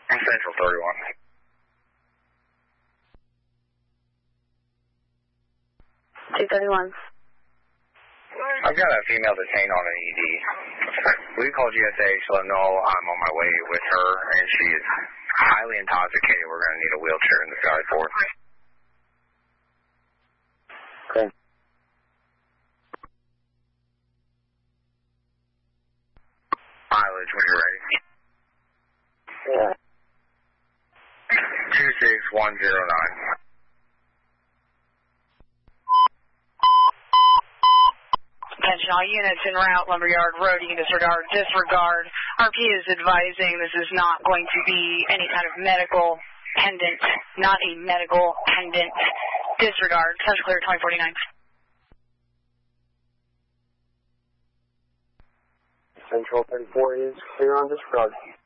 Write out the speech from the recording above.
Central 31. I've got a female detained on an ED. We called USA to let them know I'm on my way with her, and she is highly intoxicated. We're going to need a wheelchair in the sky for her. Okay. Mileage when you're ready. Yeah. 26109. Attention all units en route, Lumberyard Road, you can disregard. RP is advising this is not going to be any kind of medical pendant, not a medical pendant. Disregard. Touch clear 2049. Central 34 is clear on disregard.